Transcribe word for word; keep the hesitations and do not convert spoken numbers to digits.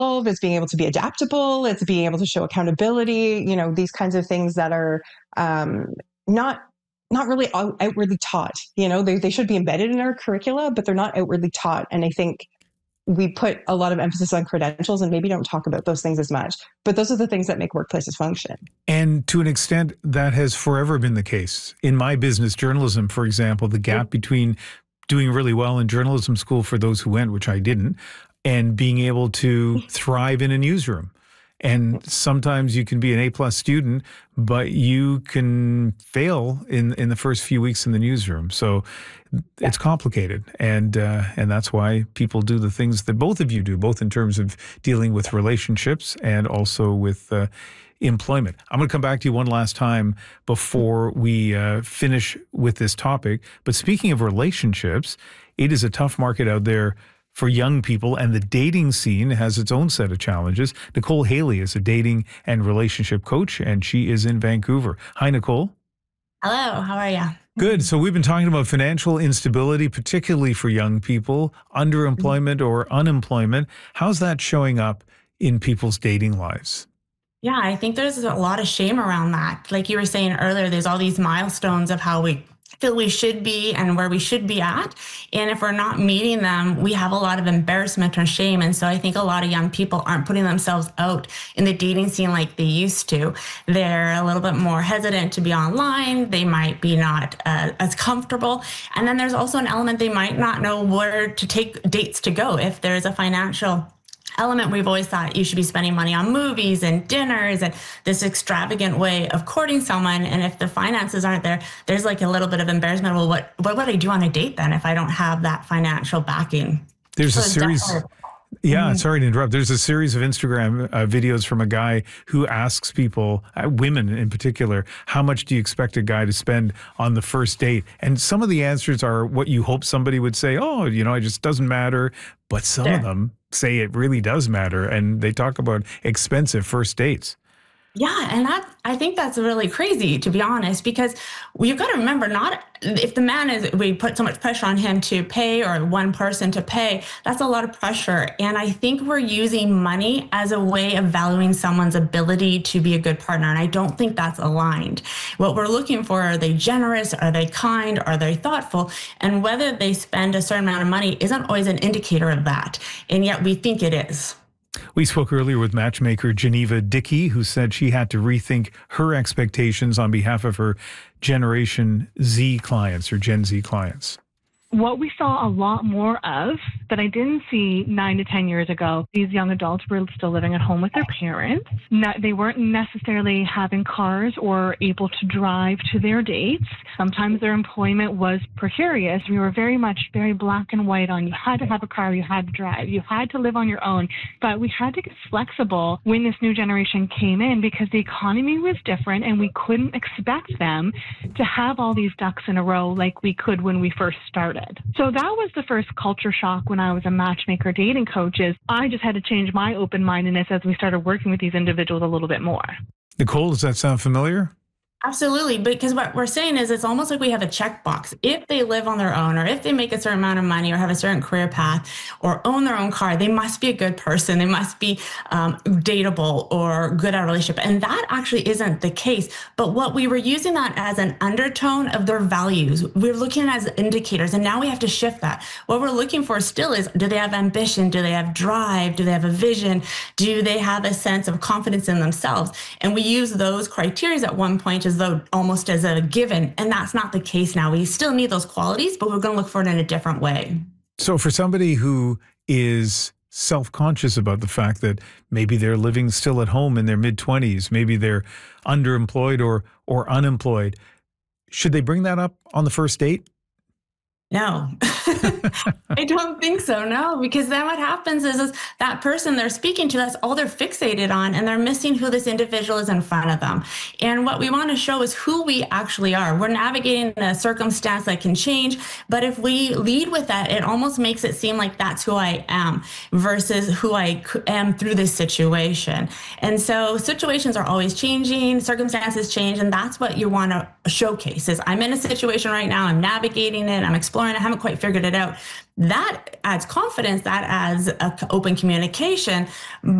it's being able to be adaptable, it's being able to show accountability, you know, these kinds of things that are um, not not really outwardly taught. You know, they, they should be embedded in our curricula, but they're not outwardly taught. And I think we put a lot of emphasis on credentials and maybe don't talk about those things as much. But those are the things that make workplaces function. And to an extent, that has forever been the case. In my business, journalism, for example, the gap between doing really well in journalism school for those who went, which I didn't, and being able to thrive in a newsroom. And sometimes you can be an A-plus student, but you can fail in, in the first few weeks in the newsroom. So it's complicated. And uh, and that's why people do the things that both of you do, both in terms of dealing with relationships and also with uh, employment. I'm going to come back to you one last time before we uh, finish with this topic. But speaking of relationships, it is a tough market out there for young people, and the dating scene has its own set of challenges. Nicole Haley is a dating and relationship coach, and she is in Vancouver. Hi, Nicole. Hello, how are you? Good. So we've been talking about financial instability, particularly for young people, underemployment or unemployment. How's that showing up in people's dating lives? Yeah, I think there's a lot of shame around that. Like you were saying earlier, there's all these milestones of how we feel we should be and where we should be at. And if we're not meeting them, we have a lot of embarrassment or shame. And so I think a lot of young people aren't putting themselves out in the dating scene like they used to. They're a little bit more hesitant to be online. They might be not uh, as comfortable. And then there's also an element they might not know where to take dates to go. If there's a financial element, we've always thought you should be spending money on movies and dinners and this extravagant way of courting someone. And if the finances aren't there, there's like a little bit of embarrassment. Well, what, what would I do on a date then if I don't have that financial backing? There's so a series... Yeah, mm-hmm. Sorry to interrupt. There's a series of Instagram uh, videos from a guy who asks people, uh, women in particular, how much do you expect a guy to spend on the first date? And some of the answers are what you hope somebody would say, oh, you know, it just doesn't matter. But some sure. of them say it really does matter. And they talk about expensive first dates. Yeah, and that I think that's really crazy, to be honest, because you've got to remember, not if the man is, we put so much pressure on him to pay or one person to pay, that's a lot of pressure. And I think we're using money as a way of valuing someone's ability to be a good partner. And I don't think that's aligned. What we're looking for, are they generous? Are they kind? Are they thoughtful? And whether they spend a certain amount of money isn't always an indicator of that. And yet we think it is. We spoke earlier with matchmaker Geneva Dickey, who said she had to rethink her expectations on behalf of her Generation Z clients or Gen Z clients. What we saw a lot more of that I didn't see nine to ten years ago, these young adults were still living at home with their parents. Not, they weren't necessarily having cars or able to drive to their dates. Sometimes their employment was precarious. We were very much very black and white on you had to have a car, you had to drive, you had to live on your own. But we had to get flexible when this new generation came in because the economy was different and we couldn't expect them to have all these ducks in a row like we could when we first started. So that was the first culture shock when I was a matchmaker dating coach. Is I just had to change my open-mindedness as we started working with these individuals a little bit more. Nicole, does that sound familiar? Absolutely, because what we're saying is it's almost like we have a checkbox. If they live on their own, or if they make a certain amount of money or have a certain career path or own their own car, they must be a good person. They must be um, dateable or good at a relationship. And that actually isn't the case. But what we were using that as an undertone of their values. We're looking at it as indicators. And now we have to shift that. What we're looking for still is, do they have ambition? Do they have drive? Do they have a vision? Do they have a sense of confidence in themselves? And we use those criteria at one point as though almost as a given. And that's not the case now. We still need those qualities, but we're going to look for it in a different way. So for somebody who is self-conscious about the fact that maybe they're living still at home in their mid-twenties, maybe they're underemployed or or unemployed, should they bring that up on the first date? No, I don't think so. No, because then what happens is, is that person they're speaking to, that's all they're fixated on, and they're missing who this individual is in front of them. And what we want to show is who we actually are. We're navigating a circumstance that can change, but if we lead with that, it almost makes it seem like that's who I am versus who I am through this situation. And so situations are always changing, circumstances change, and that's what you want to showcase is I'm in a situation right now, I'm navigating it, I'm exploring exploring, I haven't quite figured it out. That adds confidence, that adds a open communication.